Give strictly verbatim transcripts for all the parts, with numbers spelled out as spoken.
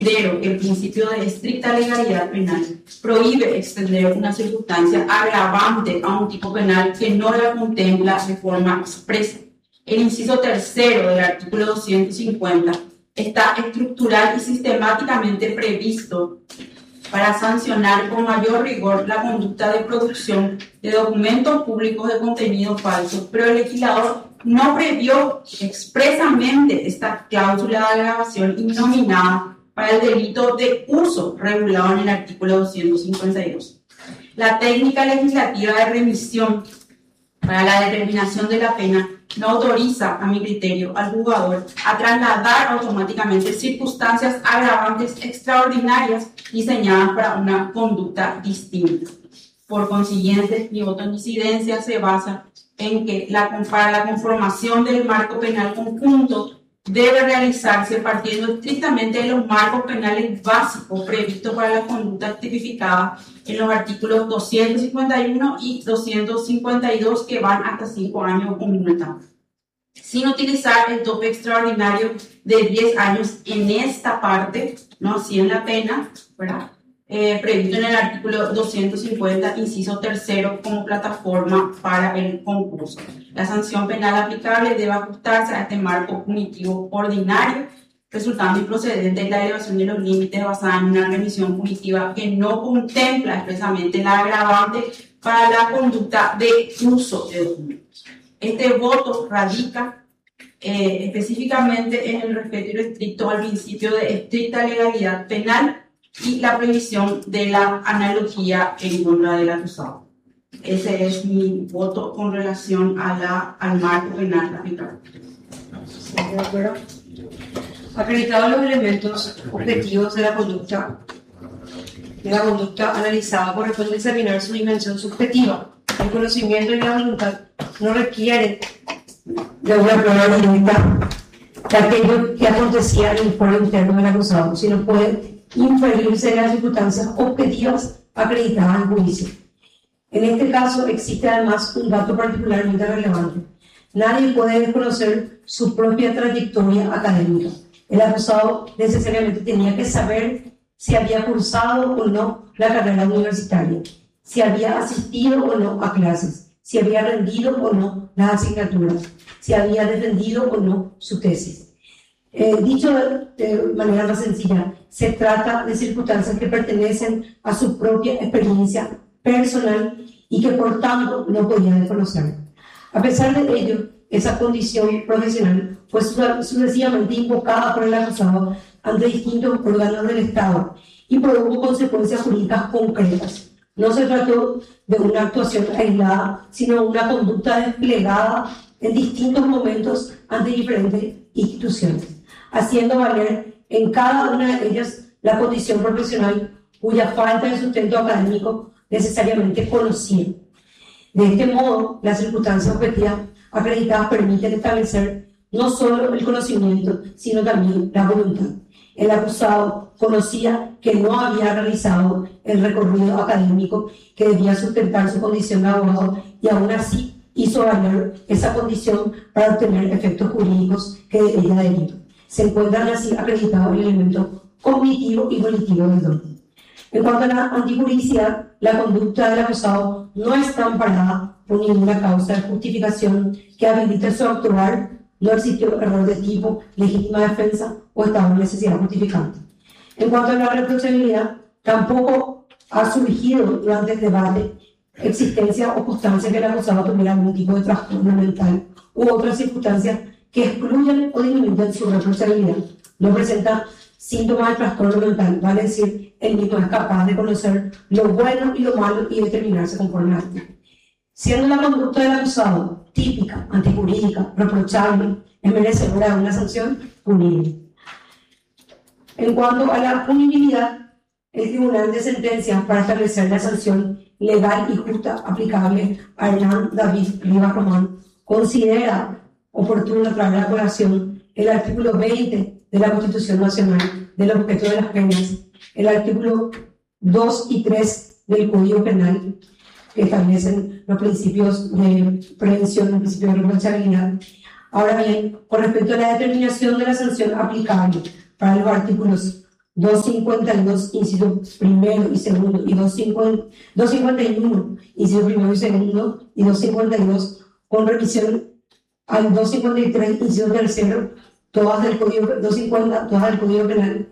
Pero el principio de estricta legalidad penal prohíbe extender una circunstancia agravante a un tipo penal que no la contempla de forma expresa. El inciso tercero del artículo doscientos cincuenta está estructural y sistemáticamente previsto para sancionar con mayor rigor la conducta de producción de documentos públicos de contenido falso, pero el legislador no previó expresamente esta cláusula de agravación innominada para el delito de uso regulado en el artículo doscientos cincuenta y dos. La técnica legislativa de remisión para la determinación de la pena no autoriza, a mi criterio, al juzgador a trasladar automáticamente circunstancias agravantes extraordinarias diseñadas para una conducta distinta. Por consiguiente, mi voto en disidencia se basa en que la, para la conformación del marco penal conjunto debe realizarse partiendo estrictamente de los marcos penales básicos previstos para la conducta tipificada en los artículos doscientos cincuenta y uno y doscientos cincuenta y dos, que van hasta cinco años con multa, sin utilizar el tope extraordinario de diez años en esta parte, no así en la pena, ¿verdad? Eh, previsto en el artículo doscientos cincuenta, inciso tercero, como plataforma para el concurso. La sanción penal aplicable debe ajustarse a este marco punitivo ordinario, resultando improcedente la elevación de los límites basada en una remisión punitiva que no contempla expresamente la agravante para la conducta de uso de documentos. Este voto radica eh, específicamente en el respeto irrestricto al principio de estricta legalidad penal y la prohibición de la analogía en contra del acusado. Ese es mi voto con relación a la, al marco penal aplicable. ¿De acuerdo? Acreditados los elementos objetivos de la conducta, de la conducta analizada, corresponde examinar su dimensión subjetiva. El conocimiento y la voluntad no requieren de una prueba directa de aquello que acontecía en el foro interno del acusado, sino puede inferirse de las circunstancias objetivas acreditadas en juicio. En este caso existe además un dato particularmente relevante. Nadie puede desconocer su propia trayectoria académica. El acusado necesariamente tenía que saber si había cursado o no la carrera universitaria, si había asistido o no a clases, si había rendido o no las asignaturas, si había defendido o no su tesis. Eh, dicho de manera más sencilla, se trata de circunstancias que pertenecen a su propia experiencia personal y que por tanto no podía desconocer. A pesar de ello, esa condición profesional fue sucesivamente invocada por el acusado ante distintos órganos del Estado y produjo consecuencias jurídicas concretas. No se trató de una actuación aislada, sino una conducta desplegada en distintos momentos ante diferentes instituciones, haciendo valer en cada una de ellas la condición profesional cuya falta de sustento académico necesariamente conocía. De este modo, las circunstancias objetivas acreditadas permiten establecer no solo el conocimiento, sino también la voluntad. El acusado conocía que no había realizado el recorrido académico que debía sustentar su condición de abogado y aún así hizo valer esa condición para obtener efectos jurídicos que de ella derivan. Se encuentran así acreditados el elemento cognitivo y volitivo del dolo. En cuanto a la antijuridicidad, la conducta del acusado no está amparada por ninguna causa de justificación que habilite su actuar. No existió error de tipo, legítima defensa o estado de necesidad justificante. En cuanto a la reprochabilidad, tampoco ha surgido durante el debate existencia o constancia que el acusado tuviera algún tipo de trastorno mental u otras circunstancias que excluyan o disminuyan su reprochabilidad. No presenta síntomas de trastorno mental, vale decir, el mismo es capaz de conocer lo bueno y lo malo y determinarse conforme a esto. Siendo la conducta del acusado típica, antijurídica, reprochable, es merecedora de una sanción punible. En cuanto a la punibilidad, el Tribunal de Sentencias para establecer la sanción legal y justa aplicable a Hernán David Rivas Román considera oportuno traer a la colación el artículo veinte de la Constitución Nacional del objeto de las penas, el artículo dos y tres del Código Penal, que establecen los principios de prevención, el principio de responsabilidad. Ahora bien, con respecto a la determinación de la sanción aplicable para los artículos doscientos cincuenta y dos, inciso primero y segundo, y doscientos cincuenta y uno, inciso primero y segundo, y doscientos cincuenta y dos, con revisión al doscientos cincuenta y tres, inciso tercero, todas del Código, doscientos cincuenta, todas del Código Penal.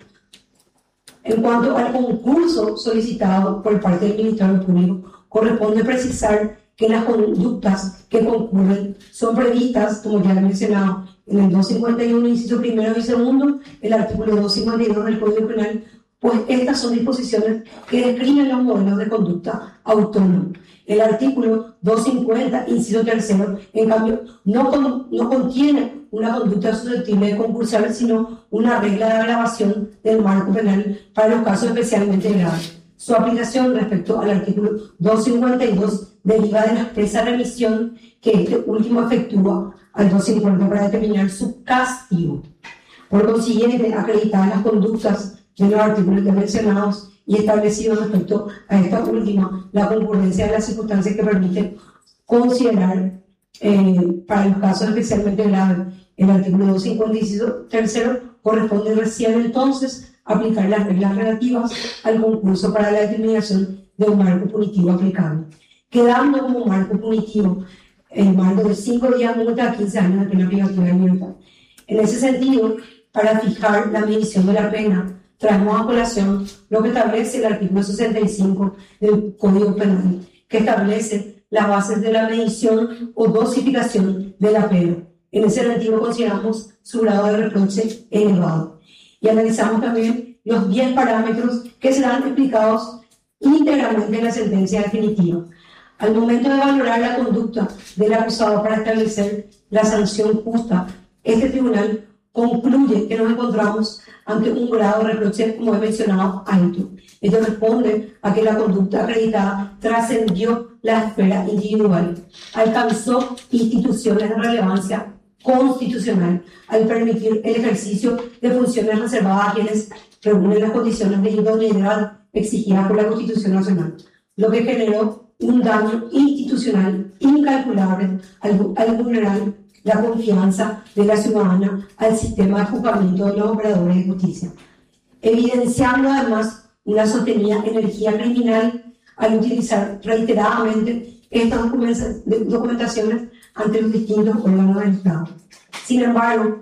En cuanto al concurso solicitado por parte del Ministerio Público, corresponde precisar que las conductas que concurren son previstas, como ya he mencionado, en el doscientos cincuenta y uno, inciso primero y segundo, el artículo doscientos cincuenta y dos del Código Penal, pues estas son disposiciones que describen los modelos de conducta autónoma. El artículo doscientos cincuenta, inciso tercero, en cambio, no, con, no contiene una conducta susceptible de concursar, sino una regla de agravación del marco penal para los casos especialmente graves. Su aplicación respecto al artículo doscientos cincuenta y dos deriva de la expresa remisión que este último efectúa al doscientos cincuenta para determinar su castigo. Por consiguiente, acreditadas las conductas de los artículos ya mencionados y establecido respecto a esta última la concurrencia de las circunstancias que permiten considerar eh, para los casos especialmente graves el artículo doscientos cincuenta y seis tercero, corresponde recién entonces aplicar las reglas relativas al concurso para la determinación de un marco punitivo aplicable, quedando como marco punitivo el marco de cinco días multa a quince años de pena privativa de libertad. En ese sentido, para fijar la medición de la pena, traemos a colación lo que establece el artículo sesenta y cinco del Código Penal, que establece las bases de la medición o dosificación de la pena. En ese sentido, consideramos su grado de reproche elevado. Y analizamos también los diez parámetros que serán explicados íntegramente en la sentencia definitiva. Al momento de valorar la conducta del acusado para establecer la sanción justa, este tribunal concluye que nos encontramos ante un grado de reproche, como he mencionado, alto. Esto responde a que la conducta acreditada trascendió la esfera individual, alcanzó instituciones de relevancia constitucional al permitir el ejercicio de funciones reservadas a quienes reúnen las condiciones de idoneidad exigidas por la Constitución Nacional, lo que generó un daño institucional incalculable al, al vulnerar la confianza de la ciudadana al sistema de juzgamiento de los operadores de justicia, evidenciando además una sostenida energía criminal al utilizar reiteradamente estas documentaciones ante los distintos órganos del Estado. Sin embargo,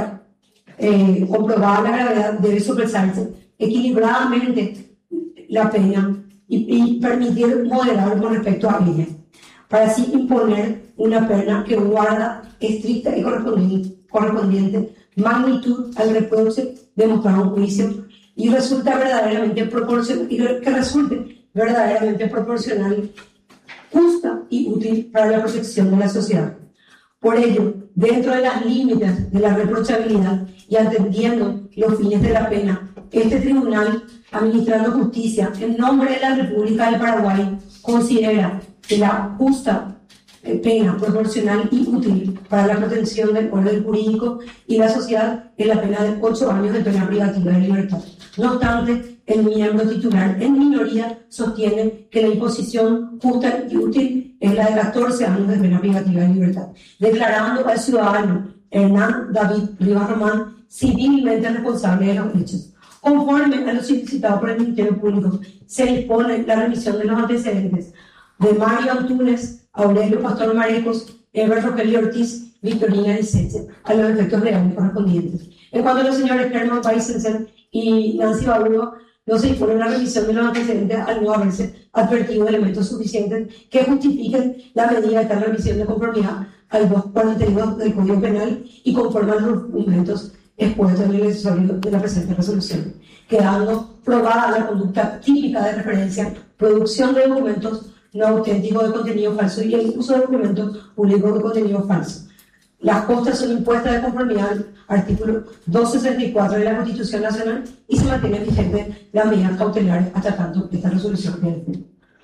eh, comprobada la gravedad, debe sopesarse equilibradamente la pena y, y permitir moderar con respecto a ella, para así imponer una pena que guarda estricta y correspondiente, correspondiente magnitud al reproche demostrado en juicio y resulta verdaderamente proporcional, y que resulte verdaderamente proporcional, justa y útil para la protección de la sociedad. Por ello, dentro de las límites de la reprochabilidad y atendiendo los fines de la pena, este tribunal, administrando justicia en nombre de la República del Paraguay, considera que la justa pena proporcional y útil para la protección del orden jurídico y la sociedad es la pena de ocho años de pena privativa de libertad. No obstante, el miembro titular en minoría sostiene que la imposición justa y útil es la de catorce años de pena privativa de libertad, declarando al ciudadano Hernán David Rivas Román civilmente responsable de los hechos. Conforme a lo solicitado por el Ministerio Público, se dispone la remisión de los antecedentes de Mario Antunes, Aurelio Pastor Marecos, Eber Rogelio Ortiz, Victorina Licencia, a los efectos legales correspondientes. En cuanto a los señores Herman Paisensen y Nancy Barugo, no se dispone una revisión de los antecedentes al no haberse advertido elementos suficientes que justifiquen la medida de tal revisión de conformidad al doscientos cuarenta y dos del Código Penal y conforme a los argumentos expuestos en el episodio de la presente resolución, quedando probada la conducta típica de referencia, producción de documentos no auténticos de contenido falso y el uso de documentos públicos de contenido falso. Las costas son impuestas de conformidad al artículo doscientos sesenta y cuatro de la Constitución Nacional y se mantienen vigentes las medidas cautelares hasta tanto esta resolución quede firme.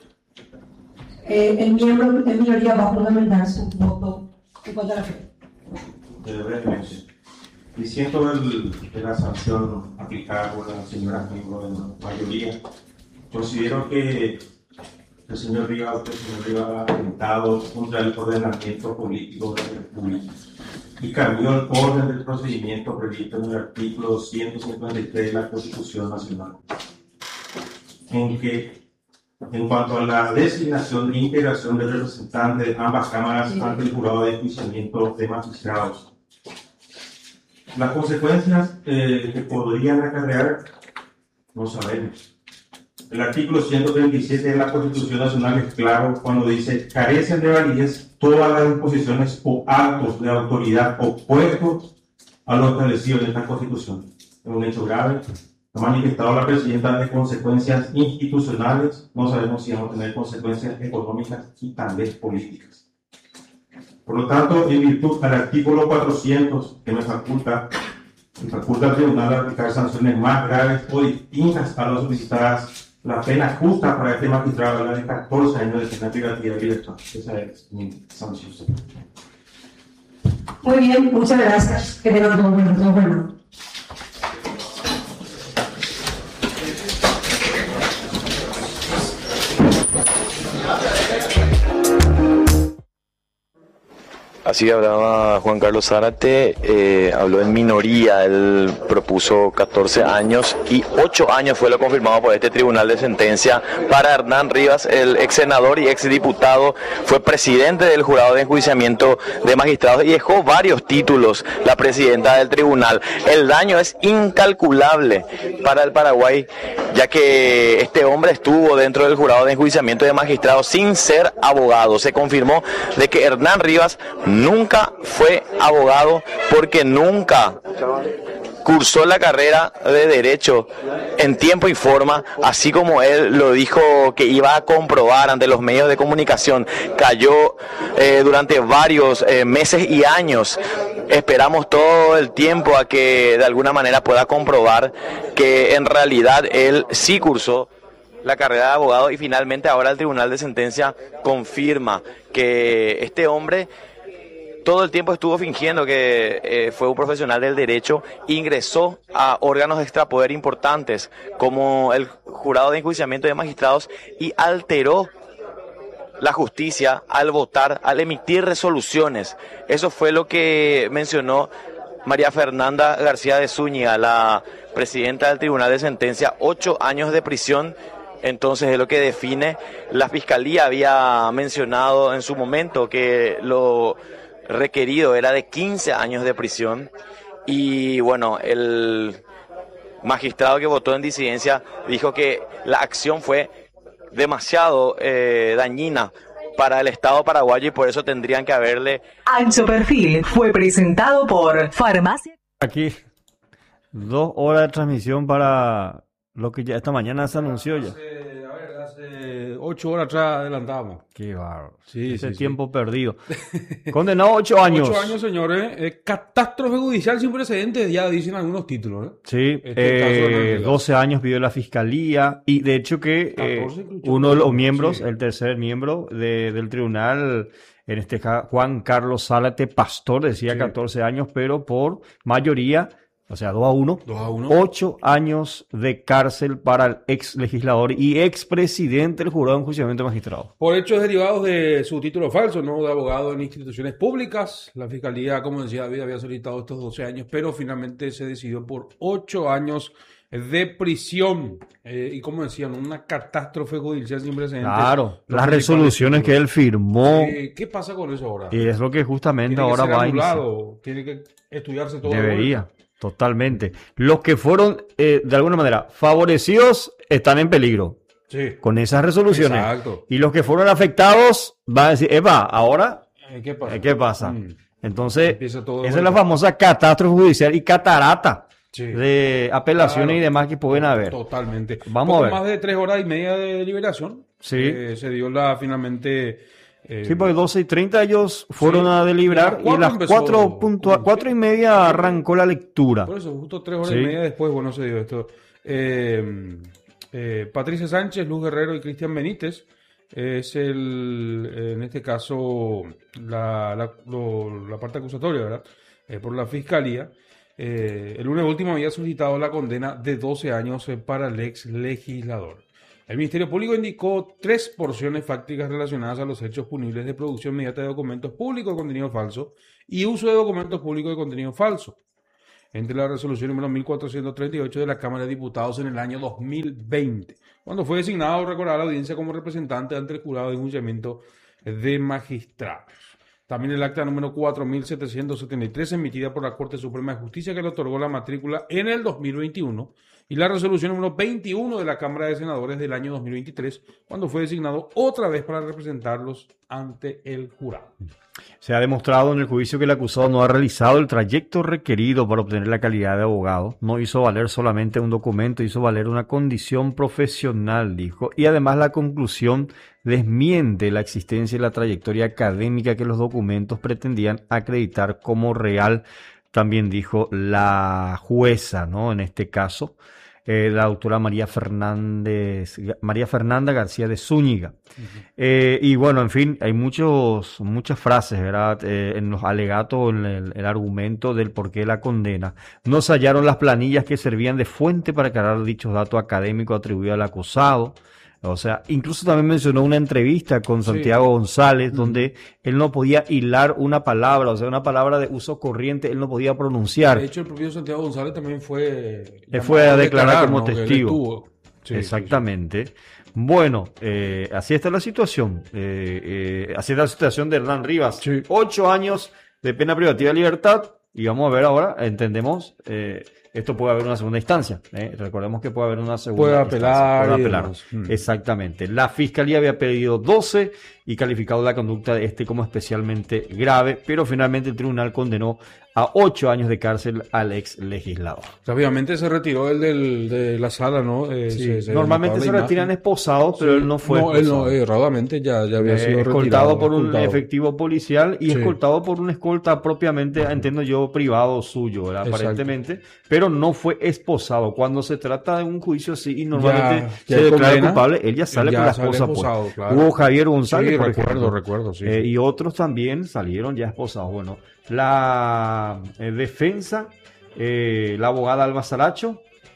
Eh, el miembro de minoría va a fundamentar su voto en cuanto a la fe. Brevemente, diciendo el, de la sanción aplicada por la señora miembro de la mayoría, considero que el señor Rivas, el señor Rivas ha atentado contra el ordenamiento político de la República y cambió el orden del procedimiento previsto en el artículo doscientos cincuenta y tres de la Constitución Nacional, en que, en cuanto a la designación e integración de representantes de ambas cámaras ante el jurado de enjuiciamiento de magistrados, las consecuencias eh, que podrían acarrear, no sabemos. El artículo ciento treinta y siete de la Constitución Nacional es claro cuando dice: carecen de validez todas las disposiciones o actos de autoridad opuestos a lo establecido en esta Constitución. Es un hecho grave. Ha manifestado la presidenta de consecuencias institucionales. No sabemos si vamos a tener consecuencias económicas y también políticas. Por lo tanto, en virtud del artículo cuatrocientos, que me faculta, me faculta al tribunal a aplicar sanciones más graves o distintas a las solicitadas, la pena justa para este magistrado es la de catorce años de pena privativa de libertad. Esa es mi sanción. Muy bien, muchas gracias. Que tengan todo bueno, todo bueno. Así hablaba Juan Carlos Zárate, eh, habló en minoría, él propuso catorce años y ocho años fue lo confirmado por este tribunal de sentencia para Hernán Rivas, el ex senador y ex diputado, fue presidente del jurado de enjuiciamiento de magistrados y dejó varios títulos la presidenta del tribunal. El daño es incalculable para el Paraguay, ya que este hombre estuvo dentro del jurado de enjuiciamiento de magistrados sin ser abogado. Se confirmó de que Hernán Rivas nunca fue abogado porque nunca cursó la carrera de Derecho en tiempo y forma, así como él lo dijo que iba a comprobar ante los medios de comunicación. Cayó eh, durante varios eh, meses y años. Esperamos todo el tiempo a que de alguna manera pueda comprobar que en realidad él sí cursó la carrera de abogado, y finalmente ahora el tribunal de sentencia confirma que este hombre todo el tiempo estuvo fingiendo que eh, fue un profesional del derecho, ingresó a órganos de extrapoder importantes como el jurado de enjuiciamiento de magistrados y alteró la justicia al votar, al emitir resoluciones. Eso fue lo que mencionó María Fernanda García de Zúñiga, la presidenta del tribunal de sentencia. Ocho años de prisión, entonces, es lo que define. La fiscalía había mencionado en su momento que lo requerido era de quince años de prisión, y bueno, el magistrado que votó en disidencia dijo que la acción fue demasiado eh, dañina para el Estado paraguayo y por eso tendrían que haberle... Ancho Perfil fue presentado por Farmacia. Aquí, dos horas de transmisión para lo que ya esta mañana se anunció ya. Hace, a ver, hace ocho horas atrás adelantábamos. Qué bárbaro. Sí, Ese sí, tiempo sí. perdido. Condenado ocho años. Ocho años, señores. Eh, catástrofe judicial sin precedentes, ya dicen algunos títulos, ¿eh? Sí, Este caso de eh, Hernán doce años pidió la fiscalía, y de hecho que eh, catorce incluso. uno de los miembros, Sí. el tercer miembro de, del tribunal, en este caso Juan Carlos Zárate Pastor, decía Sí. catorce años, pero por mayoría, o sea, dos a uno, dos a uno. ocho años de cárcel para el ex legislador y ex presidente del jurado de enjuiciamiento de magistrados. Por hechos derivados de su título falso, ¿no? De abogado en instituciones públicas. La fiscalía, como decía David, había solicitado estos doce años, pero finalmente se decidió por ocho años de prisión. Eh, y como decían, una catástrofe judicial sin precedentes. Claro, Los las principales resoluciones que títulos. él firmó, Eh, ¿Qué pasa con eso ahora? y es lo que justamente Tiene que ahora ser va a iniciar. anulado, tiene que estudiarse todo. de Debería, vuelta. totalmente. Los que fueron, eh, de alguna manera, favorecidos están en peligro Sí. con esas resoluciones. Exacto. Y los que fueron afectados van a decir, epa, ahora, Eh, ¿Qué pasa? eh, ¿qué pasa? Mm. Entonces, Empieza todo de esa es la vuelta. famosa catástrofe judicial y catarata Sí. de apelaciones Claro. y demás que pueden haber. Totalmente. Vamos Poco a ver. más de tres horas y media de deliberación. Sí. Eh, se dio la finalmente. eh, Sí, porque doce y treinta ellos fueron Sí. a deliberar Y a las y las cuatro cuatro, empezó- puntua- cuatro y media arrancó la lectura. Por eso, justo tres horas Sí. y media después, bueno, se dio esto. Eh, eh, Patricia Sánchez, Luz Guerrero y Cristian Benítez es el, eh, en este caso, la, la, lo- la parte acusatoria, ¿verdad? Eh, por la fiscalía. Eh, el lunes último había solicitado la condena de doce años eh, para el ex legislador. El Ministerio Público indicó tres porciones fácticas relacionadas a los hechos punibles de producción mediante de documentos públicos de contenido falso y uso de documentos públicos de contenido falso, entre la resolución número mil cuatrocientos treinta y ocho de la Cámara de Diputados en el año dos mil veinte, cuando fue designado, recordar, la audiencia como representante ante el jurado de enjuiciamiento de magistrados. También el acta número cuatro mil setecientos setenta y tres emitida por la Corte Suprema de Justicia, que le otorgó la matrícula en el dos mil veintiuno, y la resolución número veintiuno de la Cámara de Senadores del año dos mil veintitrés, cuando fue designado otra vez para representarlos ante el jurado. Se ha demostrado en el juicio que el acusado no ha realizado el trayecto requerido para obtener la calidad de abogado, no hizo valer solamente un documento, hizo valer una condición profesional, dijo, y además la conclusión desmiente la existencia y la trayectoria académica que los documentos pretendían acreditar como real, también dijo la jueza, ¿no? En este caso, eh, la doctora María Fernández, María Fernanda García de Zúñiga. Uh-huh. Eh, y bueno, en fin, hay muchos, muchas frases, ¿verdad? Eh, en los alegatos, en el, el argumento del por qué la condena. No se hallaron las planillas que servían de fuente para aclarar dichos datos académicos atribuidos al acusado. O sea, incluso también mencionó una entrevista con Santiago sí. González, donde él no podía hilar una palabra, o sea, una palabra de uso corriente, él no podía pronunciar. De hecho, el propio Santiago González también fue... Él fue a declarar como ¿no? testigo. Sí, exactamente. Sí, sí. Bueno, eh, así está la situación. Eh, eh, así está la situación de Hernán Rivas. Sí. Ocho años de pena privativa de libertad. Y vamos a ver ahora, entendemos, eh, esto puede haber una segunda instancia. ¿eh? Recordemos que puede haber una segunda puede instancia. Apelar puede apelar. Mm. Exactamente. La Fiscalía había pedido doce y calificado la conducta de este como especialmente grave, pero finalmente el tribunal condenó a ocho años de cárcel al ex legislador. Obviamente se retiró el del, de la sala, ¿no? Eh, sí. se, se Normalmente se retiran esposados, pero sí. él no fue no, esposado. Él no, erradamente ya, ya había eh, sido escoltado retirado. por un escoltado. efectivo policial y sí. escoltado por un escolta propiamente, entiendo yo, privado suyo, ¿verdad? Aparentemente, pero no fue esposado. Cuando se trata de un juicio así y normalmente ya, ya se declara condena, culpable, él ya sale ya con la sale esposa. esposado, Pues. claro. Hubo Javier González, sí, por recuerdo, ejemplo. recuerdo, sí, Eh, sí. Y otros también salieron ya esposados. Bueno, la eh, defensa, eh, la abogada Alba Saracho,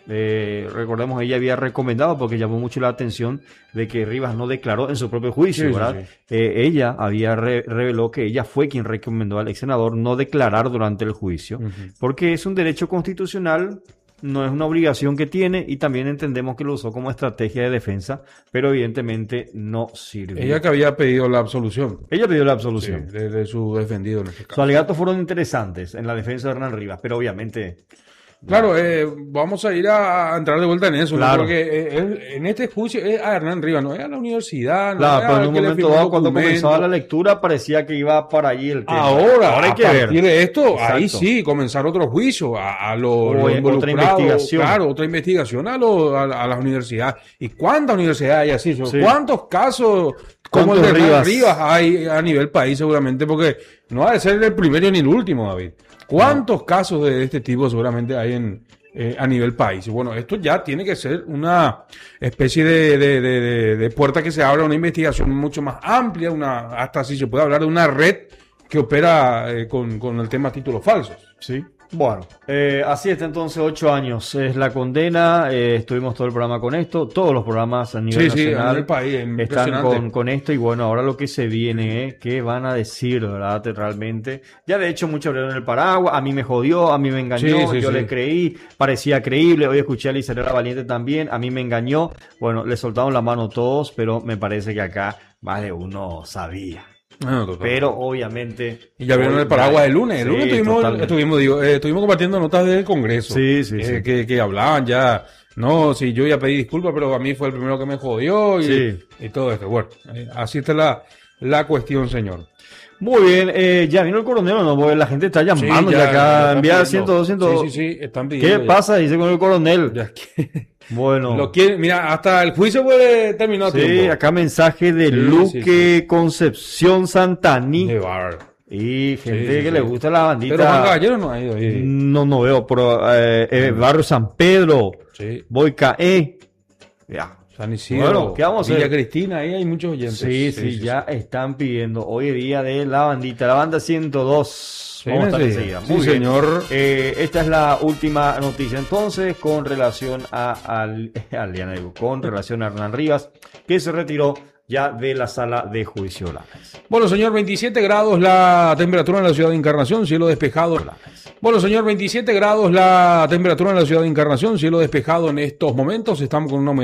eh, recordemos, ella había recomendado, porque llamó mucho la atención de que Rivas no declaró en su propio juicio, sí, ¿verdad? Sí, sí. Eh, ella había re reveló que ella fue quien recomendó al ex senador no declarar durante el juicio, uh-huh. porque es un derecho constitucional, no es una obligación que tiene, y también entendemos que lo usó como estrategia de defensa, pero evidentemente no sirve. Ella que había pedido la absolución. Ella pidió la absolución. Sí, de, de su defendido en este caso. Sus alegatos fueron interesantes en la defensa de Hernán Rivas, pero obviamente... Claro, eh, vamos a ir a, a entrar de vuelta en eso, claro. ¿no? Porque eh, él, en este juicio es a Hernán Rivas, no es a la universidad. No claro, es pero en un que momento dado, cuando comenzaba la lectura, parecía que iba para allí el tema. Ahora, ahora hay a que partir ver. de esto, Exacto. ahí sí, comenzar otro juicio a, a los o, lo involucrados. Otra investigación. Claro, otra investigación a, lo, a, a las universidades. ¿Y cuántas universidades hay así? Sí. ¿Cuántos casos como el de Rivas? Rivas hay a nivel país seguramente? Porque no ha de ser el primero ni el último, David. ¿Cuántos no. casos de este tipo seguramente hay en... Eh, a nivel país? Bueno, esto ya tiene que ser una especie de, de, de, de, de puerta que se abra a una investigación mucho más amplia, una hasta si se puede hablar de una red que opera eh, con, con el tema títulos falsos. Sí. Bueno, eh, así está entonces, ocho años es la condena, eh, estuvimos todo el programa con esto, todos los programas a nivel sí, nacional sí, a nivel país, están con, con esto, y bueno, ahora lo que se viene es eh, qué van a decir, ¿verdad? Realmente, ya de hecho muchos abrieron el paraguas, a mí me jodió, a mí me engañó, sí, sí, yo sí. le creí, parecía creíble, hoy escuché a Licerera Valiente también, a mí me engañó, bueno, le soltaron la mano todos, pero me parece que acá más de uno sabía. No, pero obviamente y ya vieron el paraguas el lunes el sí, lunes estuvimos, estuvimos, digo, eh, estuvimos compartiendo notas del Congreso sí, sí, eh, sí. Que, que hablaban ya, no, sí, yo ya pedí disculpas, pero a mí fue el primero que me jodió y, sí. y todo esto. Bueno, eh, así está la, la cuestión, señor. Muy bien, eh, ya vino el coronel, ¿no? Porque la gente está llamando sí, ya, ya acá, envía ciento, doscientos. Sí, sí, sí, están pidiendo. ¿Qué ya. pasa? Dice con el coronel. Ya que... Bueno. Lo quiere, mira, hasta el juicio puede terminar. Sí, tiempo. acá mensaje de sí, Luque sí, sí. Concepción Santaní. De bar. Y gente sí, sí, que sí. le gusta la bandita. Pero Juan Caballero no ha ido ahí. No, no veo, pero eh, eh, Barrio San Pedro. Sí. Boicaé. Ya. San Isidro, Bueno, ¿qué vamos a Villa hacer? Cristina, ahí hay muchos oyentes. Sí, sí, ya están pidiendo. Hoy es día de la bandita, la banda ciento dos. Sí, Vamos a estar sí. enseguida. Sí, Muy bien. señor. Eh, esta es la última noticia entonces con relación a, al- a Liana Evo, con relación a Hernán Rivas, que se retiró ya de la sala de juicio oral. Bueno, señor, veintisiete grados la temperatura en la ciudad de Encarnación, cielo despejado. Bueno, señor, veintisiete grados la temperatura en la ciudad de Encarnación, cielo despejado en estos momentos. Estamos con una humedad